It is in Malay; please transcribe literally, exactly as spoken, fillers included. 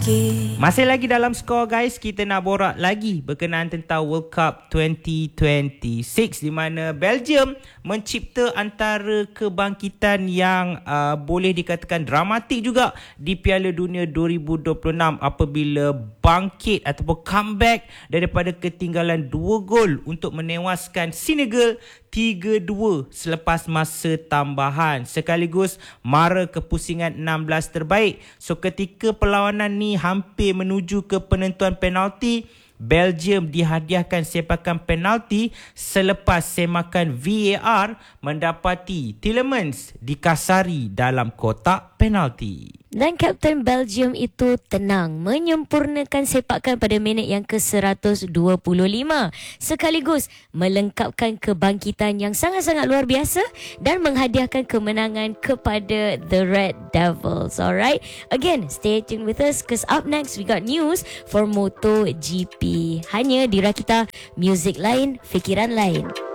Masih lagi dalam skor guys, kita nak borak lagi berkenaan tentang World Cup twenty twenty-six di mana Belgium mencipta antara kebangkitan yang uh, boleh dikatakan dramatik juga di Piala Dunia dua ribu dua puluh enam apabila bangkit ataupun comeback daripada ketinggalan dua gol untuk menewaskan Senegal tiga dua selepas masa tambahan, sekaligus mara kepusingan enam belas terbaik. So ketika perlawanan ni hampir menuju ke penentuan penalti, Belgium dihadiahkan sepakan penalti selepas semakan V A R mendapati Tielemans dikasari dalam kotak penalti. Dan Kapten Belgium itu tenang menyempurnakan sepakan pada minit yang ke seratus dua puluh lima, sekaligus melengkapkan kebangkitan yang sangat-sangat luar biasa dan menghadiahkan kemenangan kepada the Red Devils. Alright, again stay tuned with us because up next we got news for MotoGP. Hanya di Rakita, music lain, fikiran lain.